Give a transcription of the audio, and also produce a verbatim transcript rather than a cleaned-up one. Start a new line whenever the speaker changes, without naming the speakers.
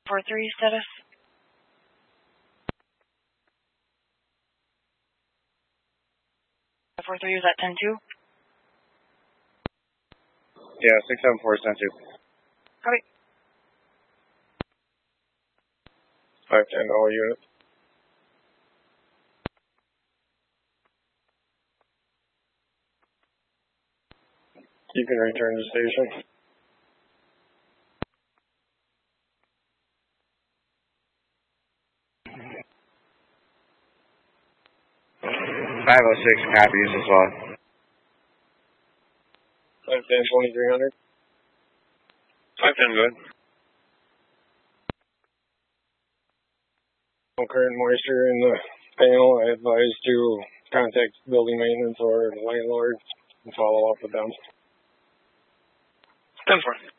four three status. four three is at ten two.
Yeah, six seven four is ten two.
Copy.
five ten all units. You can return to station.
five oh six copies as well.
five ten twenty-three hundred.
five ten, good.
No current moisture in the panel. I advise to contact building maintenance or the landlord and follow up with them.
ten four.